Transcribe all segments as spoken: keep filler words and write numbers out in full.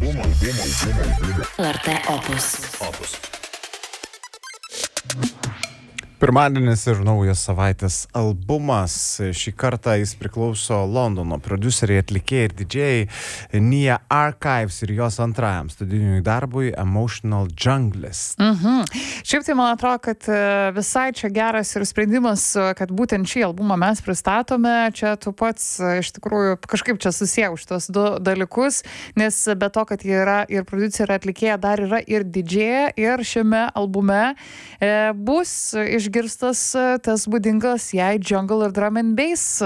L R T Opus. Opus. Pirmadienis ir naujas savaitės albumas. Šį kartą jis priklauso Londono prodiuseriai, atlikėjai ir didžėjai Nia Archives ir jos antrajam studijiniui darbui Emotional Junglist. Mhm. Šiaip tai man atrodo, kad visai čia geras ir sprendimas, kad būtent šį albumą mes pristatome. Čia tu pats iš tikrųjų kažkaip čia susijau šitos du dalykus, nes be to, kad jie yra ir prodiuserė, atlikėja, dar yra ir didžėja ir šiame albume e, bus išgirstas tas būdingas jai jungle ir drum and bass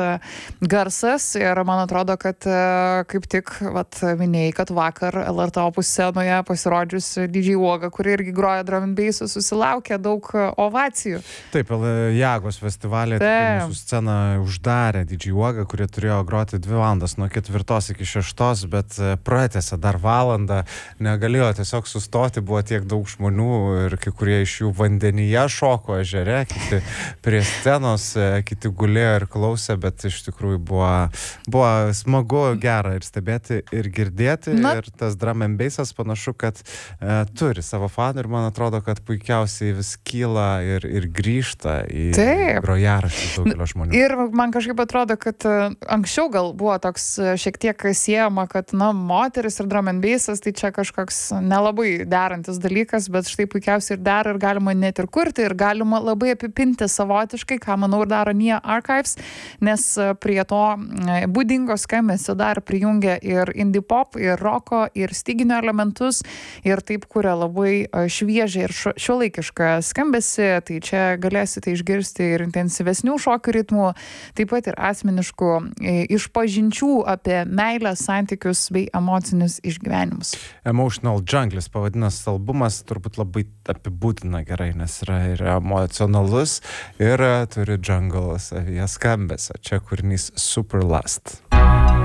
garsas ir man atrodo, kad kaip tik vat, minėjai, kad vakar L R T Opus scenoje pasirodžius D J Uoga, kuri irgi groja drum and bass, susilaukė daug ovacijų. Taip, Jagos festivalė mūsų sceną uždarė D J Uoga, kurie turėjo groti dvi valandas nuo ketvirtos iki šeštos, bet pratęsė dar valandą, negalėjo tiesiog sustoti, buvo tiek daug žmonių ir kai kurie iš jų vandenyje šoko ežere, kiti prie scenos, kiti gulėjo ir klausė, bet iš tikrųjų buvo, buvo smagu, gera ir stebėti, ir girdėti. Na. Ir tas drum and bassas panašu, kad e, turi savo fanų ir man atrodo, kad puikiausiai vis kyla ir, ir grįžta į grojaraštį daugelio žmonių. Ir man kažkaip atrodo, kad anksčiau gal buvo toks šiek tiek siejama, kad na, moteris ir drum and bassas, tai čia kažkoks nelabai derantis dalykas, bet štai puikiausiai ir dera ir galima net ir kurti, ir galima labai apipinti savotiškai, ką manau ir daro Nia Archives, nes prie to būdingo skambesio dar prijungia ir indie pop, ir roko, ir styginio elementus, ir taip kuria labai šviežią ir šiuolaikišką skambesį, tai čia galėsite išgirsti ir intensyvesnių šokių ritmų, taip pat ir asmeniškų išpažinčių apie meilę, santykius bei emocinius išgyvenimus. Emotional Junglist pavadinas albumas, turbūt labai apibūdina gerai, nes yra ir emocionalus ir turi jungle savyje skambesio. Čia kūrinys Super Lust.